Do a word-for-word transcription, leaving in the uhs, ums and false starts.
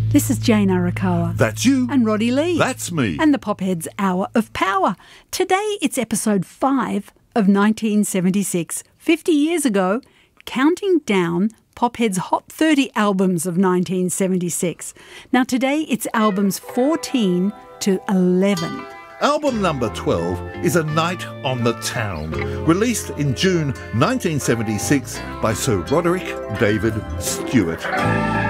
This is Jane Arakawa. That's you. And Roddy Lee. That's me. And the Popheads Hour of Power. Today it's episode five of nineteen seventy-six. fifty years ago, counting down Popheads' Hot thirty albums of nineteen seventy-six. Now today it's albums fourteen to eleven. Album number twelve is A Night on the Town, released in June nineteen seventy-six by Sir Roderick David Stewart.